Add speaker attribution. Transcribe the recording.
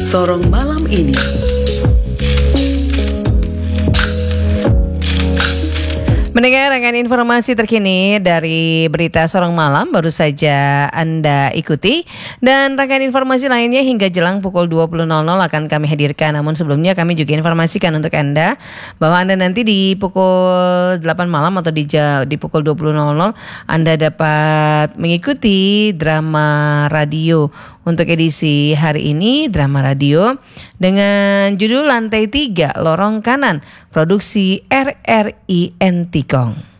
Speaker 1: Sorong malam ini.
Speaker 2: Mendengar rangkaian informasi terkini dari Berita Sorong Malam baru saja Anda ikuti, dan rangkaian informasi lainnya hingga jelang pukul 20.00 akan kami hadirkan. Namun sebelumnya kami juga informasikan untuk Anda bahwa Anda nanti di pukul 8 malam atau di pukul 20.00 Anda dapat mengikuti drama radio. Untuk edisi hari ini, drama radio dengan judul Lantai 3 Lorong Kanan, produksi RRI Entikong.